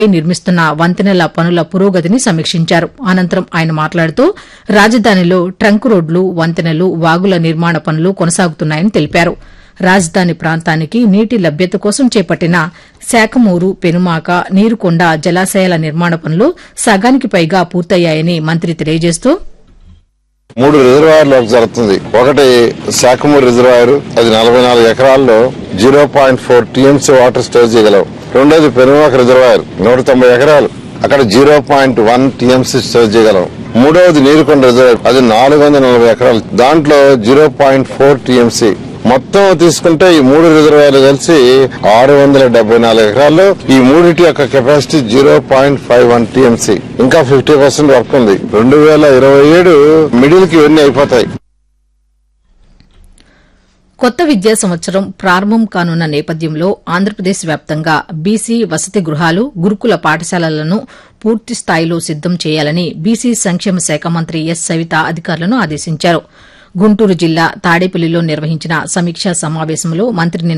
నిర్మిస్తున్న వంతెనల పనుల పురోగతిని సమీక్షించారు. అనంతరం ఆయన మాట్లాడుతూ రాజధానిలో ట్రంక్ రోడ్లు, వంతెనలు, వాగుల నిర్మాణ పనులు కొనసాగుతున్నాయని తెలిపారు. రాజధాని ప్రాంతానికి నీటి లభ్యత కోసం చేపట్టిన శాఖమూరు, పెనుమాక, నీరుకొండ జలాశయాల నిర్మాణ పనులు సగానికి పైగా పూర్తయ్యాయని మంత్రి తెలియజేస్తూ 3 రిజర్వాయర్లు జరుగుతుంది. ఒకటి శాఖమూరు రిజర్వాయర్, అది 44 ఎకరాల్లో 0.4 టీఎంసీ వాటర్ స్టోర్ చేయగలవు. రెండోది పెనుమాక రిజర్వాయర్ 190 ఎకరాలు, అక్కడ 0.1 టీఎంసీ స్టోర్ చేయగలం. మూడవది నీరుకొండ రిజర్వాయర్, అది 440 ఎకరాలు, దాంట్లో 0.4 టీఎంసీ. మొత్తం తీసుకుంటే ఈ 3 రిజర్వాయర్లు కలిసి 674 ఎకరాల్లో. ఈ మూడిటి యొక్క కెపాసిటీ 0.51 టీఎంసీ. ఇంకా 50% వర్క్ ఉంది. 2027 మిడిల్ కి ఇవన్నీ అయిపోతాయి. కొత్త విద్యా సంవత్సరం ప్రారంభం కానున్న నేపథ్యంలో ఆంధ్రప్రదేశ్ వ్యాప్తంగా బీసీ వసతి గృహాలు, గురుకుల పాఠశాలలను పూర్తి స్థాయిలో సిద్దం చేయాలని బీసీ సంక్షేమ శాఖ మంత్రి ఎస్ సవిత అధికారులను ఆదేశించారు. గుంటూరు జిల్లా తాడేపల్లిలో నిర్వహించిన సమీక్షా సమావేశంలో మంత్రి నిన్న